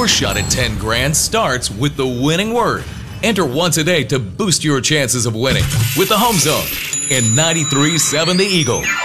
Your shot at 10 grand starts with the winning word. Enter once a day to boost your chances of winning with the Home Zone in 93.7 The Eagle.